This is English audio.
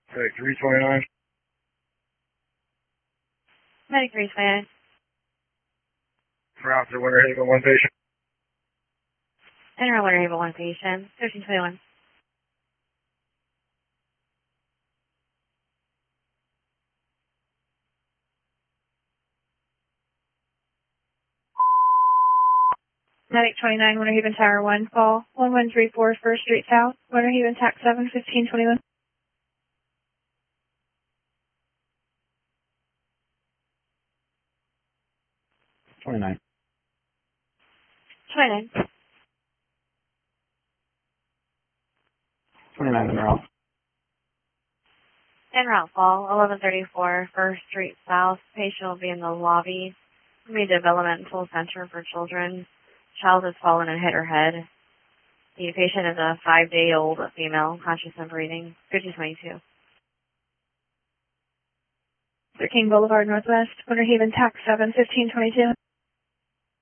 Medic 329. Medic 329. Route to Winter Haven, 1 patient. Enter Winter Haven 1 patient. 1321. Medic 29, Winter Haven Tower 1, call 1134 First Street South, Winter Haven TAC 7, 1521. 29. 29. 29 in route. En route, call 1134 First Street South. Patient will be in the lobby. Will be Developmental Center for Children. Child has fallen and hit her head. The patient is a 5-day-old female, conscious and breathing. 1522. 13 Boulevard Northwest, Winter Haven TAC 7, 1522.